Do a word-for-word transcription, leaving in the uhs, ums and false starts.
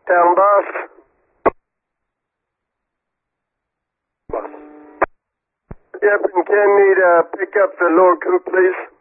Town bus. Bus. Yep, and Ken need uh, pick up the lower coupe, please.